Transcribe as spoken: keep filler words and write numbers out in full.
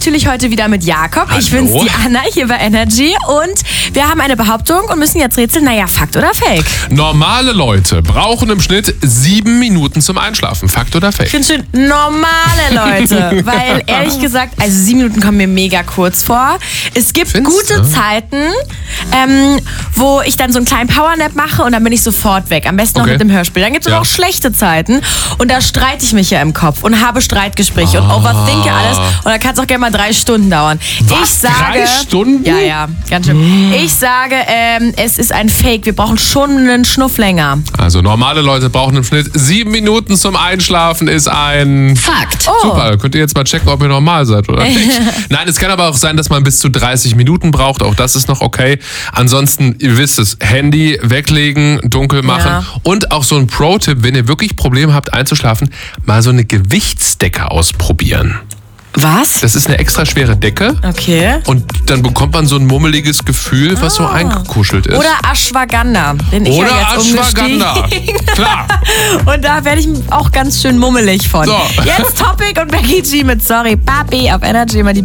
natürlich heute wieder mit Jakob. Hallo. Ich bin's, die Anna, hier bei Energy. Und wir haben eine Behauptung und müssen jetzt rätseln, naja, Fakt oder Fake? Normale Leute brauchen im Schnitt sieben Minuten zum Einschlafen. Fakt oder Fake? Ich finde schön, normale Leute. Weil, ehrlich gesagt, also sieben Minuten kommen mir mega kurz vor. Es gibt Findest gute du? Zeiten, ähm, wo ich dann so einen kleinen Powernap mache und dann bin ich sofort weg. Am besten noch Okay. mit dem Hörspiel. Dann gibt es Ja. auch schlechte Zeiten und da streite ich mich ja im Kopf und habe Streitgespräche und overthinke alles. Und da kann es auch gerne mal drei Stunden dauern. Was? Ich sage, Drei Stunden? Ja, ja, ganz schön. Ich sage, ähm, es ist ein Fake. Wir brauchen schon einen Schnuff länger. Also normale Leute brauchen im Schnitt sieben Minuten zum Einschlafen, ist ein... Fakt. Oh. Super, könnt ihr jetzt mal checken, ob ihr normal seid oder nicht. Nein, es kann aber auch sein, dass man bis zu dreißig Minuten braucht. Auch das ist noch okay. Ansonsten, ihr wisst es, Handy weglegen, dunkel machen. Ja. Und auch so ein Pro-Tipp, wenn ihr wirklich Probleme habt einzuschlafen, mal so eine Gewichtsdecke ausprobieren. Was? Das ist eine extra schwere Decke. Okay. Und dann bekommt man so ein mummeliges Gefühl, was so eingekuschelt ist. Oder Ashwagandha. Bin ich Oder ja jetzt Ashwagandha. umgestiegen. Klar. Und da werde ich auch ganz schön mummelig von. So. Jetzt Topic und Becky G mit Sorry Papi auf Energy immer die